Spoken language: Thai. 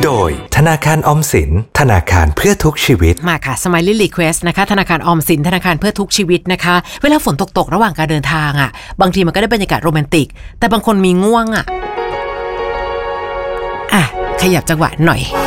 โดยธนาคารออมสินธนาคารเพื่อทุกชีวิตมาค่ะ Smiley Request นะคะธนาคารออมสินธนาคารเพื่อทุกชีวิตนะคะเวลาฝนตกระหว่างการเดินทางอ่ะบางทีมันก็ได้บรรยากาศโรแมนติกแต่บางคนมีง่วงอ่ะขยับจังหวะหน่อย